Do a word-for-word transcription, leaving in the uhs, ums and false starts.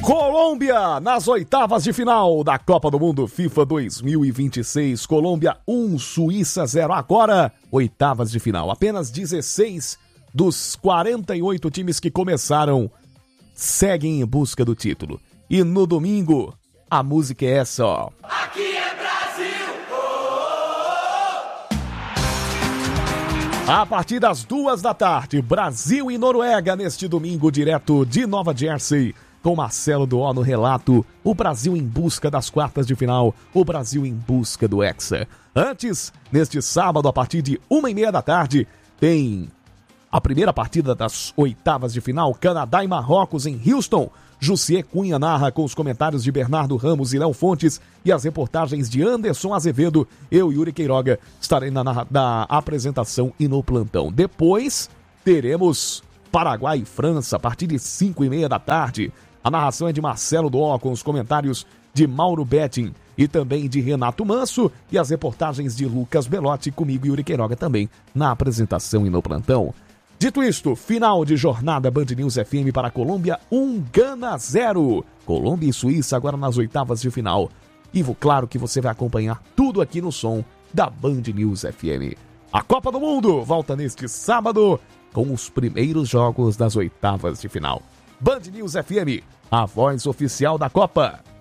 Colômbia nas oitavas de final da Copa do Mundo FIFA dois mil e vinte e seis. Colômbia um, Suíça zero. Agora, oitavas de final. Apenas dezesseis dos quarenta e oito times que começaram seguem em busca do título. E no domingo, a música é essa, ó. Aqui é Brasil! Oh, oh, oh. A partir das duas da tarde, Brasil e Noruega neste domingo, direto de Nova Jersey. Com Marcelo do O no relato, o Brasil em busca das quartas de final, o Brasil em busca do Hexa. Antes, neste sábado, a partir de uma e meia da tarde, tem a primeira partida das oitavas de final, Canadá e Marrocos em Houston. Jussier Cunha narra com os comentários de Bernardo Ramos e Léo Fontes e as reportagens de Anderson Azevedo. Eu, Yuri Queiroga, estarei na, na, na apresentação e no plantão. Depois, teremos Paraguai e França, a partir de cinco e meia da tarde. A narração é de Marcelo do O, com os comentários de Mauro Betting e também de Renato Manso e as reportagens de Lucas Belotti, comigo e Yuri Queiroga também na apresentação e no plantão. Dito isto, final de jornada Band News F M para Colômbia um, Gana zero. Colômbia e Suíça agora nas oitavas de final. E claro que você vai acompanhar tudo aqui no som da Band News F M. A Copa do Mundo volta neste sábado com os primeiros jogos das oitavas de final. Band News F M, a voz oficial da Copa.